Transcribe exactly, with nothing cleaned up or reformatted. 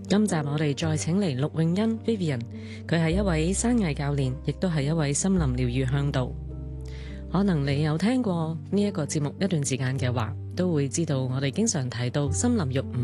今集我哋再請嚟陸詠欣 Vivian， 佢係一位山藝教練，亦都係一位森林療癒向導。可能你有聽過呢一個節目一段時間嘅話，都會知道我哋經常提到森林浴五